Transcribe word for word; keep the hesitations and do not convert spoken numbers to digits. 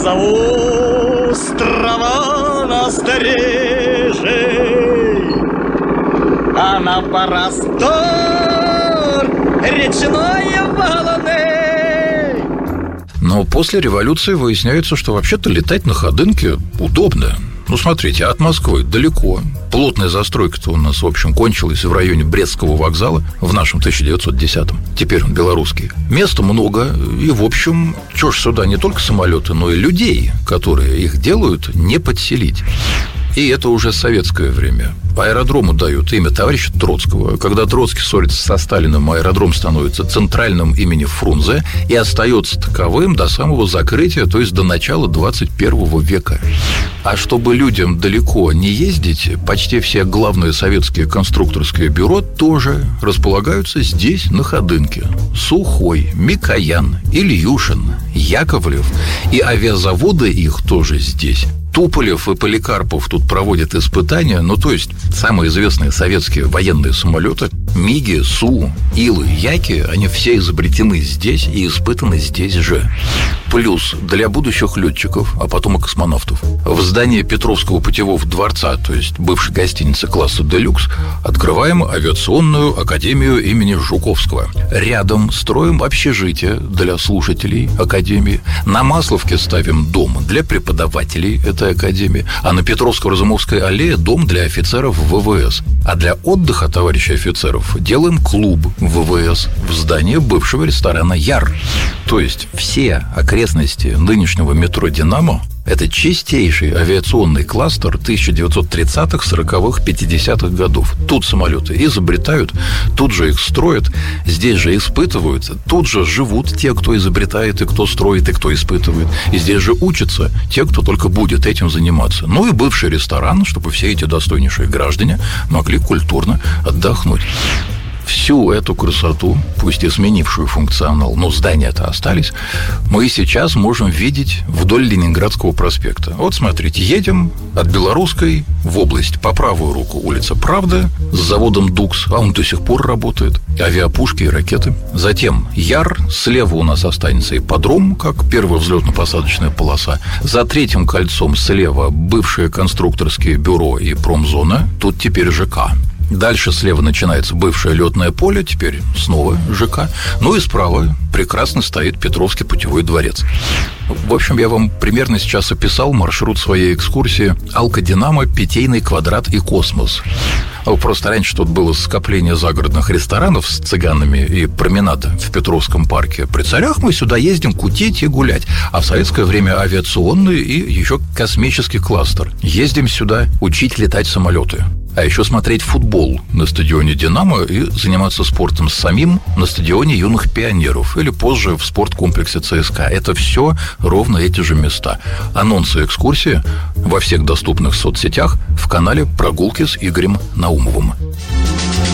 из-за острова насторожей, а на простор речной волны. Но после революции выясняется, что вообще-то летать на Ходынке удобно. Ну, смотрите, от Москвы далеко. Плотная застройка-то у нас, в общем, кончилась в районе Брестского вокзала в нашем тысяча девятьсот десятом. Теперь он белорусский. Места много, и, в общем, чё ж сюда не только самолеты, но и людей, которые их делают, не подселить. И это уже советское время. Аэродрому дают имя товарища Троцкого. Когда Троцкий ссорится со Сталиным, аэродром становится центральным имени Фрунзе и остается таковым до самого закрытия, то есть до начала двадцать первого века. А чтобы людям далеко не ездить, почти все главные советские конструкторские бюро тоже располагаются здесь, на Ходынке. Сухой, Микоян, Ильюшин, Яковлев, и авиазаводы их тоже здесь. Туполев и Поликарпов тут проводят испытания, ну, то есть самые известные советские военные самолеты МиГи, Су, Илы, Яки, они все изобретены здесь и испытаны здесь же. Плюс для будущих летчиков, а потом и космонавтов, в здании Петровского путевого дворца, то есть бывшей гостиницы класса «Делюкс», открываем авиационную академию имени Жуковского. Рядом строим общежитие для слушателей академии. На Масловке ставим дом для преподавателей этой академии, а на Петровско-Разумовской аллее дом для офицеров ВВС. А для отдыха товарищей офицеров делаем клуб ВВС в здании бывшего ресторана «Яр». То есть все окрестности нынешнего метро «Динамо» — это чистейший авиационный кластер тысяча девятьсот тридцатых, сороковых, пятидесятых годов. Тут самолеты изобретают, тут же их строят, здесь же испытывают, тут же живут те, кто изобретает, и кто строит, и кто испытывает. И здесь же учатся те, кто только будет этим заниматься. Ну и бывший ресторан, чтобы все эти достойнейшие граждане могли культурно отдохнуть. Всю эту красоту, пусть и сменившую функционал, но здания-то остались, мы сейчас можем видеть вдоль Ленинградского проспекта. Вот смотрите, едем от Белорусской в область. По правую руку улица Правда с заводом «Дукс», а он до сих пор работает. Авиапушки и ракеты. Затем Яр, слева у нас останется ипподром, как первая взлетно-посадочная полоса. За третьим кольцом слева бывшее конструкторское бюро и промзона, тут теперь ЖК. Дальше слева начинается бывшее летное поле, теперь снова ЖК. Ну и справа прекрасно стоит Петровский путевой дворец. В общем, я вам примерно сейчас описал маршрут своей экскурсии «Алка-Динамо», «Питейный квадрат» и «Космос». Просто раньше тут было скопление загородных ресторанов с цыганами и променад в Петровском парке. При царях мы сюда ездим кутить и гулять. А в советское время авиационный и еще космический кластер. Ездим сюда учить летать самолеты. А еще смотреть футбол на стадионе «Динамо» и заниматься спортом самим на стадионе юных пионеров или позже в спорткомплексе ЦСКА. Это все ровно эти же места. Анонсы экскурсии во всех доступных соцсетях в канале «Прогулки с Игорем Наумовым».